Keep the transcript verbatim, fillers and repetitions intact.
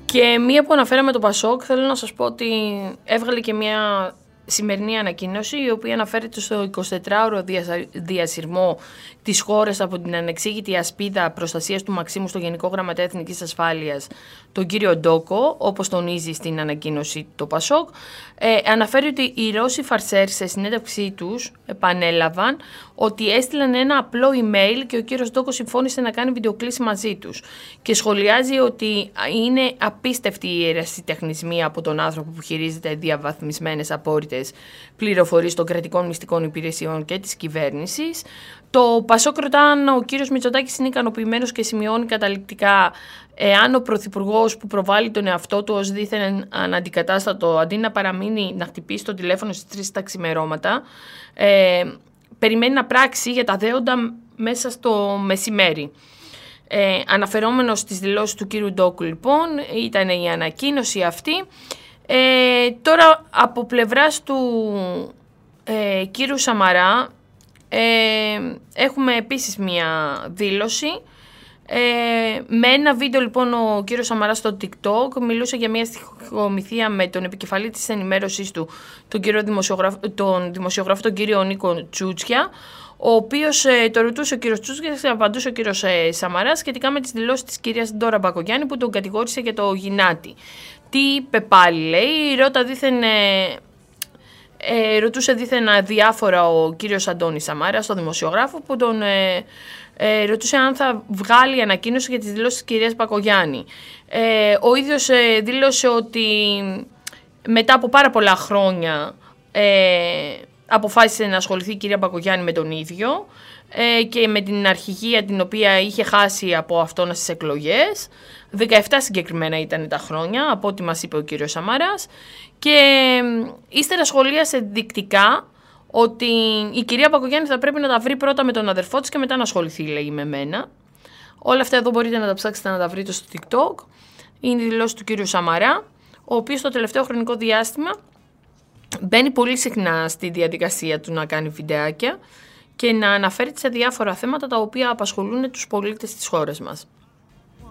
Και μία που αναφέραμε το Πασόκ, θέλω να σας πω ότι έβγαλε και μία σημερινή ανακοίνωση, η οποία αναφέρεται στο εικοσιτετράωρο διασυρμό της χώρας από την ανεξήγητη ασπίδα προστασίας του Μαξίμου στο Γενικό Γραμματέα Εθνικής Ασφάλειας, τον κύριο Ντόκο, όπως τονίζει στην ανακοίνωση το Πασόκ. Ε, αναφέρει ότι οι Ρώσοι φαρσέρ σε συνέντευξή τους επανέλαβαν ότι έστειλαν ένα απλό email και ο κύριος Ντόκο συμφώνησε να κάνει βιντεοκλήση μαζί τους. Και σχολιάζει ότι είναι απίστευτοι οι ερασιτεχνισμοί από τον άνθρωπο που χειρίζεται διαβαθμισμένες απόρριτες πληροφορίες των κρατικών μυστικών υπηρεσιών και της κυβέρνησης. Το Πασόκ ρωτά αν ο κύριος Μητσοτάκης είναι ικανοποιημένος και σημειώνει καταληκτικά εάν ο πρωθυπουργός που προβάλλει τον εαυτό του ως δίθεν αναντικατάστατο, αντί να παραμείνει να χτυπήσει το τηλέφωνο στις τρεις τα ξημερώματα, ε, περιμένει να πράξει για τα δέοντα μέσα στο μεσημέρι. Ε, αναφερόμενος στις δηλώσεις του κύριου Ντόκου, λοιπόν, ήταν η ανακοίνωση αυτή. Ε, τώρα από πλευράς του ε, κύριου Σαμαρά ε, έχουμε επίσης μία δήλωση. Ε, με ένα βίντεο, λοιπόν, ο κύριος Σαμαράς στο TikTok μιλούσε για μια στοιχομηθεία με τον επικεφαλή της ενημέρωσης του, τον, κύριο δημοσιογράφο, τον δημοσιογράφο τον κύριο Νίκο Τσούτσια, ο οποίος ε, το ρωτούσε ο κύριος Τσούτσιας και απαντούσε ο κύριος ε, Σαμαράς σχετικά με τις δηλώσεις της κυρίας Ντόρα Μπακογιάννη που τον κατηγόρησε για το γινάτι. Τι είπε πάλι, λέει, ρώτα δήθεν... Ε, ε, ρωτούσε δήθεν αδιάφορα ο κύριος Αντώνης Σαμάρας, τον δημοσιογράφο, που τον ε, ε, ρωτούσε αν θα βγάλει ανακοίνωση για τις δηλώσεις της κυρίας Μπακογιάννη. Ε, ο ίδιος ε, δήλωσε ότι μετά από πάρα πολλά χρόνια ε, αποφάσισε να ασχοληθεί η κυρία Μπακογιάννη με τον ίδιο ε, και με την αρχηγία την οποία είχε χάσει από αυτόνα στις εκλογές. δεκαεπτά συγκεκριμένα ήταν τα χρόνια, από ό,τι μας είπε ο κύριος Σαμαράς. Και ύστερα σχολίασε δεικτικά ότι η κυρία Μπακογιάννη θα πρέπει να τα βρει πρώτα με τον αδερφό της και μετά να ασχοληθεί, λέει, με μένα. Όλα αυτά εδώ μπορείτε να τα ψάξετε να τα βρείτε στο TikTok. Είναι η δηλώση του κύριου Σαμαρά, ο οποίος το τελευταίο χρονικό διάστημα μπαίνει πολύ συχνά στη διαδικασία του να κάνει βιντεάκια και να αναφέρεται σε διάφορα θέματα τα οποία απασχολούν τους πολίτες της χώρας μας.